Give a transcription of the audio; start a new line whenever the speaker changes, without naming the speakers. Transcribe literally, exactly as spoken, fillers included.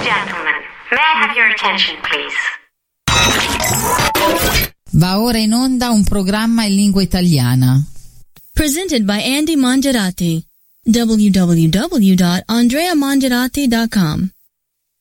and gentlemen, may I have your attention, please?
Va ora in onda un programma in lingua italiana.
Presented by Andy Mongerati. w w w dot andrea mongerati dot com